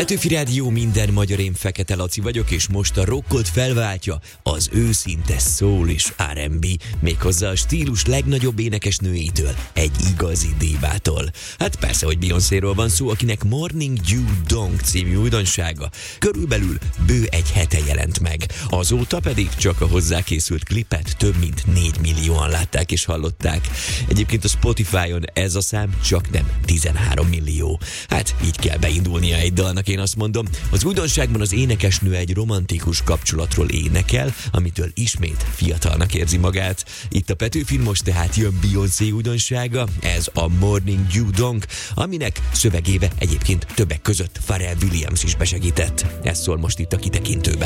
Petőfi Rádió, minden magyar, én Fekete Laci vagyok, és most a rockot felváltja az őszinte soul és R&B, méghozzá a stílus legnagyobb énekesnőjétől, egy igazi divától. Hát persze, hogy Beyoncéról van szó, akinek Morning Dew Dong című újdonsága körülbelül bő egy hete jelent meg. Azóta pedig csak a hozzákészült klipet több mint 4 millióan látták és hallották. Egyébként a Spotify-on ez a szám csak nem 13 millió. Hát így kell beindulnia egy dalnak, én azt mondom. Az újdonságban az énekesnő egy romantikus kapcsolatról énekel, amitől ismét fiatalnak érzi magát. Itt a Petőfin most tehát jön Beyoncé újdonsága, ez a Morning Dew Dong, aminek szövegébe egyébként többek között Pharrell Williams is besegített. Ez szól most itt a kitekintőben.